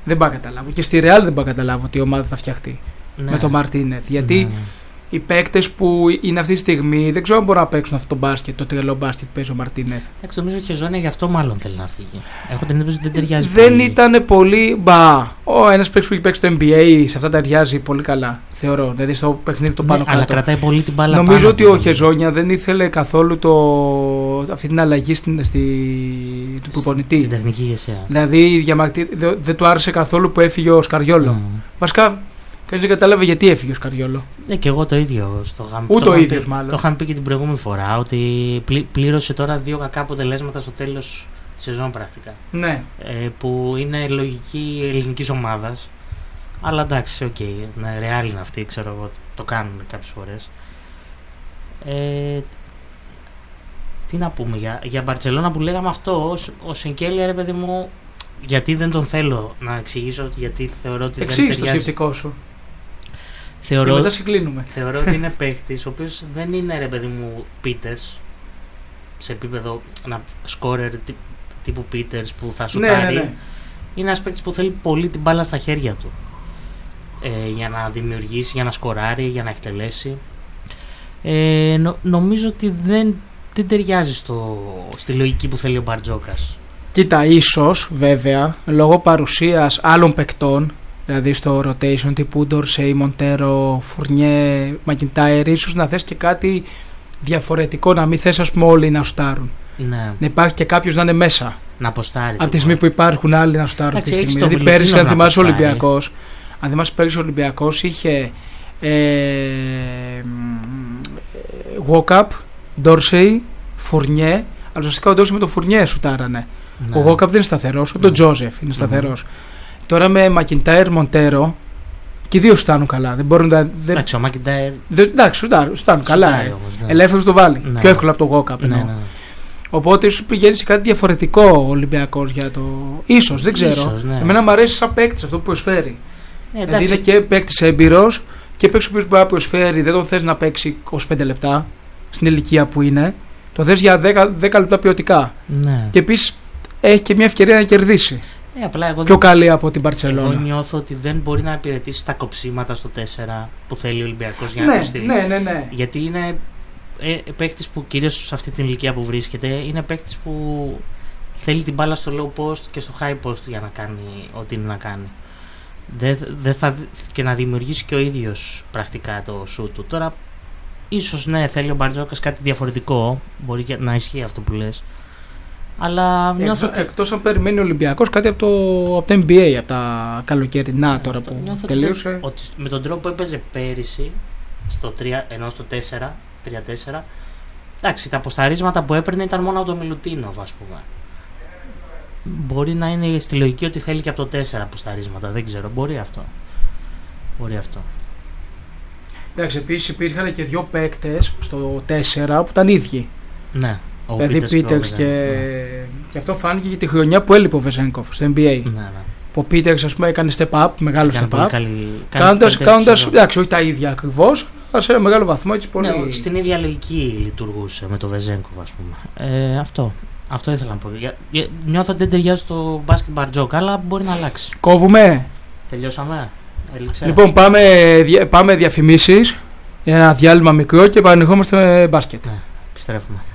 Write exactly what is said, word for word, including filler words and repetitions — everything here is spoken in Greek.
Δεν πάω να καταλάβω. Και στη Real δεν πάω να καταλάβω ότι η ομάδα θα φτιαχτεί Ναι. με τον Μαρτίνεθ. Γιατί Ναι, ναι. οι παίκτες που είναι αυτή τη στιγμή δεν ξέρω αν μπορούν να παίξουν αυτό το μπάσκετ, το τρελό μπάσκετ που παίζει ο Μαρτίνεθ. Εντάξει, νομίζω ότι η Χεζόνια γι' αυτό μάλλον θέλει να φύγει. Έχω την εντύπωση ότι δεν ταιριάζει. Δεν πολύ. ήταν πολύ. Μπα. Ο ένας παίκτης που έχει παίξει το N B A σε αυτά ταιριάζει πολύ καλά. Θεωρώ. Δηλαδή στο παιχνίδι το πάνω Ναι, αλλά κάτω. κρατάει πολύ την μπάλα. Νομίζω πάνω ότι του. ο Χεζόνια δεν ήθελε καθόλου το... αυτή την αλλαγή στην... στη... του προπονητή. Στην τεχνική ηγεσία. Δηλαδή διαμαρτύ... δεν δε του άρεσε καθόλου που έφυγε ο Σκαριόλο. Mm. Βασικά, κανείς δεν κατάλαβε γιατί έφυγε ο Σκαριόλο. Ναι, και εγώ το ίδιο. Στο γαμ... Ούτε το ο είχαν ίδιος πει- μάλλον. Το είχαν πει και την προηγούμενη φορά ότι πλη... πλήρωσε τώρα δύο κακά αποτελέσματα στο τέλος της σεζόν πρακτικά. Ναι. Ε, που είναι λογική ελληνικής ομάδας. Αλλά εντάξει, οκ. Okay, ναι, ρεάλ είναι αυτή, ξέρω εγώ. Το κάνουν κάποιες φορές. Ε, τι να πούμε για, για Μπαρτσελώνα που λέγαμε αυτό. Ο, ο Σενκέλια, ρε παιδί μου, γιατί δεν τον θέλω να εξηγήσω, γιατί θεωρώ ότι Εξήγησε δεν το ταιριάζει. σκεπτικό σου. Θεωρώ, Και μετά σε κλείνουμε. θεωρώ ότι είναι παίχτης ο οποίος δεν είναι, ρε παιδί μου, Peters σε επίπεδο να σκόρερ τύ, τύπου Peters που θα σουτάρει. Ναι, ναι, ναι. Είναι ένας παίκτης που θέλει πολύ την μπάλα στα χέρια του ε, για να δημιουργήσει, για να σκοράρει, για να εκτελέσει. Ε, νο, νομίζω ότι δεν, δεν ταιριάζει στο, στη λογική που θέλει ο Μπαρτζόκας. Κοίτα, ίσως βέβαια λόγω παρουσίας άλλων παικτών, δηλαδή στο rotation τύπου Ντορσέι, Μοντέρο, Φουρνιέ, Μακιντάιρ, ίσως να θες και κάτι διαφορετικό, να μην θες ας πούμε όλοι να σουτάρουν. Ναι, Να υπάρχει και κάποιος να είναι μέσα. να αποστάρει. Από τη στιγμή που υπάρχουν άλλοι να σουτάρουν αυτή τη Εντάξει, στιγμή. έχεις Δηλαδή το πέρυσι, αν Μιλουτίνοφ να θυμάσαι ο αποστάρει. Ολυμπιακός, αν θυμάσαι πέρυσι ο Ολυμπιακός είχε ε, Walkup, Ντόρσεϊ, Φουρνιέ, αλλά ουσιαστικά ο Ντόρσεϊ με το Φουρνιέ σουτάρανε. Ναι. Ο Walkup δεν είναι σταθερός, ούτε ο Ναι. Τζόζεφ είναι σταθερός. Τώρα με Μακιντάιρ, Μοντέρο, και οι δύο σουτάρουν καλά. Δεν μπορούν να. Δεν, Εντάξει, ο Μακιντάιρ δεν, εντάξει, σουτάρουν, σουτάρουν καλά. σουτάρει Ε. όμως, ναι. Ελεύθερος το βάλει. Ναι. Πιο εύκολα από το Walkup. Ναι, εννοώ. ναι. Οπότε ίσως πηγαίνει σε κάτι διαφορετικό ο Ολυμπιακός για το. Ίσως, δεν ξέρω. Ίσως, ναι. Εμένα μου αρέσει σαν παίκτη αυτό που προσφέρει. Ναι, Δηλαδή είναι εντάξει, και παίκτη έμπειρο και παίκτη ο οποίο μπορεί να προσφέρει. Δεν τον θε να παίξει είκοσι πέντε λεπτά στην ηλικία που είναι. Το θε για δέκα, δέκα λεπτά ποιοτικά. ναι. Και επίση έχει και μια ευκαιρία να κερδίσει. Ε, απλά εγώ Πιο δεν- καλή από την Εγώ Μπαρτσελόνα. νιώθω ότι δεν μπορεί να υπηρετήσει τα κοψίματα στο τέσσερα που θέλει ο Ολυμπιακός για να Ναι, το στείλει. ναι, ναι, ναι. Γιατί είναι ε, παίκτης που κυρίως σε αυτή την ηλικία που βρίσκεται είναι παίκτης που θέλει την μπάλα στο low post και στο high post για να κάνει ό,τι είναι να κάνει. Δεν δε θα, και να δημιουργήσει και ο ίδιος πρακτικά το shoot του. Τώρα ίσως ναι, θέλει ο Μπαρτζόκας κάτι διαφορετικό, μπορεί και να ισχύει αυτό που λες. Αλλά νιώθω Εκτός, ότι- εκτός αν περιμένει ο Ολυμπιακός κάτι από το, από το N B A, από τα καλοκαιρινά τώρα που νιώθω ότι τελείωσε. δεν- ότι με τον τρόπο που έπαιζε πέρυσι στο τρία, ενώ στο τέσσερα, τρία τέσσερα, εντάξει, τα αποσταρίσματα που έπαιρνε ήταν μόνο από το Μιλουτίνοφ, ας πούμε. Μπορεί να είναι στη λογική ότι θέλει και από το τέσσερα αποσταρίσματα, δεν ξέρω, μπορεί αυτό. Μπορεί αυτό. Εντάξει, επίσης υπήρχαν και δύο παίκτες στο τέσσερα που ήταν ίδιοι. Ναι. Ο Δηλαδή Peters Πίτεξ ο και... Βεζέγκοφ, και αυτό φάνηκε και τη χρονιά που έλειπε ο Βεζέγκοφ στο N B A. ναι. Ναι, ναι. Που ο Πίτεξ ας πούμε έκανε step up, μεγάλο Ήταν step πολύ up. καλή. Κάνοντας, κάνει- κάνοντας, σεζόν. εντάξει, όχι τα ίδια ακριβώς, αλλά σε ένα μεγάλο βαθμό έτσι πολύ. Ναι, στην ίδια λογική λειτουργούσε με το Βεζέγκοφ, ας πούμε. Ε, αυτό. Αυτό ήθελα να πω. Για, για, νιώθω ότι δεν ταιριάζει στο μπάσκετ Μπαρτζόκα, αλλά μπορεί να αλλάξει. Κόβουμε. Τελειώσαμε. Έληξε. Λοιπόν, πάμε, δια- πάμε διαφημίσεις. Ένα διάλειμμα μικρό και επανερχόμαστε με μπάσκετ. Ναι, επιστρέφουμε.